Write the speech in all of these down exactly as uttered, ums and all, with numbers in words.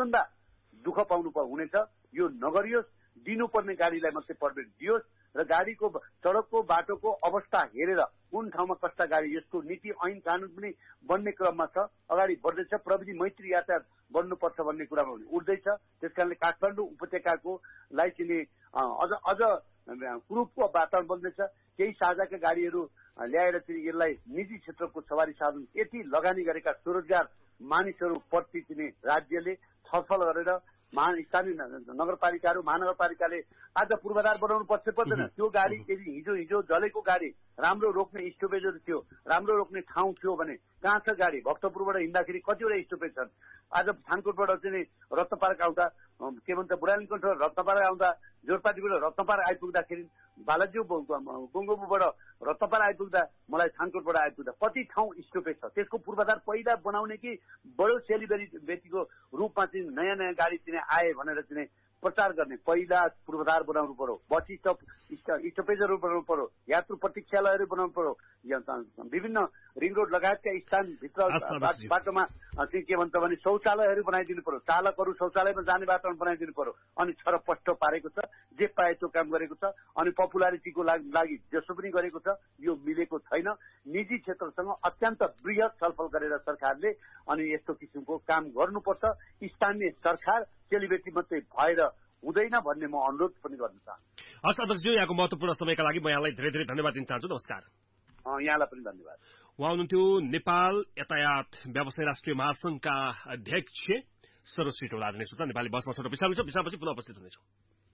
सबैभन्दा दुःख पाउनु हुनेछ। यो नगरियोस्, दिनुपर्ने गाडीलाई मात्रै पर्मिट दियोस् र गाडीको सडकको बाटोको अवस्था हेरेर कुन ठाउँमा कस्ता गाडी, यसको नीति ऐन कानून पनि बन्ने क्रममा छ, अगाडि बढ्दैछ। प्रविधि मैत्री यातायात बन्नुपर्छ भन्ने कुरामा उठ्दैछ। त्यसकारणले काठमाडौँ उपत्यकाको लाई चाहिँ अझ अझ कुरूपको वातावरण बन्दैछ। केही साझाका गाडीहरू ल्याएर चाहिँ यसलाई निजी क्षेत्रको सवारी साधन यति लगानी गरेका स्वरोजगार मानिसहरू प्रति चाहिँ राज्यले छलफल गरेर स्थानीय नगरपालिकाहरू महानगरपालिकाले आज पूर्वाधार बनाउनु पर्छ पर्दैन। त्यो गाडी यदि हिजो हिजो जलेको गाडी राम्रो रोक्ने स्टोपेजहरू थियो, राम्रो रोक्ने ठाउँ थियो भने कहाँ छ गाडी? भक्तपुरबाट हिँड्दाखेरि कतिवटा स्टोपेज छन्। आज थानकोटबाट चाहिँ रत्नपार्क आउँदा के भन्छ बुढानीकण्ठ रत्नपार्क आउँदा जोरपाटीबाट रत्नपार्क आइपुग्दाखेरि बालाज्यू गोङ्गोबुबाट रत्नपार्क आइपुग्दा मलाई थानकोटबाट आइपुग्दा कति ठाउँ स्टोपेज छ? त्यसको पूर्वाधार पहिला बनाउने कि बडो सेलिब्रेटीको रूपमा चाहिँ नयाँ नयाँ गाडी चाहिँ आए भनेर चाहिँ प्रचार गर्ने? पहिला पूर्वाधार बनाउनु पर्यो, बस स्टप स्टपेजहरू बनाउनु पर्यो, यात्रु प्रतीक्षालयहरू बनाउनु पर्यो, विभिन्न रिङ रोड लगायतका स्थानभित्र बाटोमा चाहिँ के भन्छ भने शौचालयहरू बनाइदिनु पर्यो, चालकहरू शौचालयमा जाने वातावरण बनाइदिनु पर्यो। अनि छरपष्ट पारेको छ, जे पाए त्यो काम गरेको छ, अनि पपुलारिटीको लागि जसो पनि गरेको छ। यो मिलेको छैन। निजी क्षेत्रसँग अत्यन्त बृहत छलफल गरेर सरकारले अनि यस्तो किसिमको काम गर्नुपर्छ। स्थानीय सरकार सेलिब्रेटी मात्रै भएर हुँदैन भन्ने म अनुरोध पनि गर्न चाहन्छु। हस् अध्यक्षज्यू, यहाँको महत्वपूर्ण समयका लागि म यहाँलाई धेरै धेरै धन्यवाद दिन चाहन्छु। नमस्कार। यहाँलाई पनि धन्यवाद। उहाँ हुनुहुन्थ्यो नेपाल यातायात व्यवसाय राष्ट्रिय महासंघका अध्यक्ष सरोज सिटौला। नेपाली बसमा छोटो विश्राम छ, विश्रामपछि पुनः उपस्थित हुनेछौँ।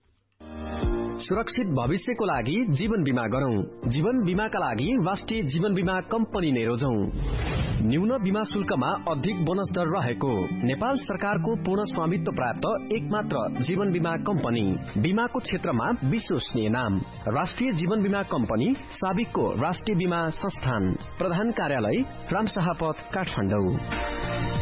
सुरक्षित भविष्यको लागि जीवन बीमा गरौं। जीवन बीमाका लागि राष्ट्रिय जीवन बीमा कम्पनी नै रोजौं। न्यून बीमा शुल्कमा अधिक बोनस दर रहेको नेपाल सरकारको पूर्ण स्वामित्व प्राप्त एकमात्र जीवन बीमा कम्पनी। बीमाको क्षेत्रमा विश्वसनीय नाम राष्ट्रिय जीवन बीमा कम्पनी, साबिकको राष्ट्रिय बीमा संस्थान। प्रधान कार्यालय रामशाहपथ, काठमाडौँ।